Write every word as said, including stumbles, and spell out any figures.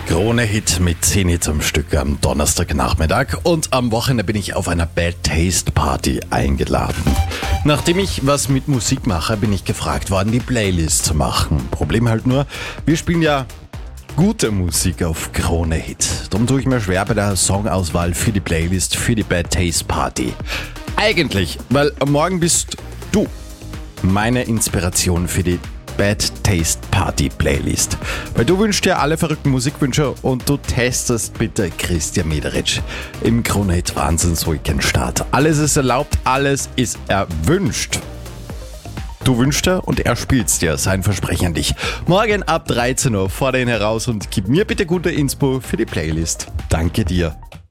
Krone-Hit mit zehn Hits am Stück am Donnerstagnachmittag und am Wochenende bin ich auf einer Bad Taste Party eingeladen. Nachdem ich was mit Musik mache, bin ich gefragt worden, die Playlist zu machen. Problem halt nur, wir spielen ja gute Musik auf Krone-Hit. Darum tue ich mir schwer bei der Songauswahl für die Playlist für die Bad Taste Party. Eigentlich, weil morgen bist du meine Inspiration für die Bad Taste Party Playlist. Weil du wünschst dir alle verrückten Musikwünsche und du testest bitte Christian Mederitsch im Krone-Hit Wahnsinns-Weekend-Start. Alles ist erlaubt, alles ist erwünscht. Du wünschst dir und er spielt's dir, sein Versprechen an dich. Morgen ab dreizehn Uhr fordere ihn heraus und gib mir bitte gute Inspo für die Playlist. Danke dir.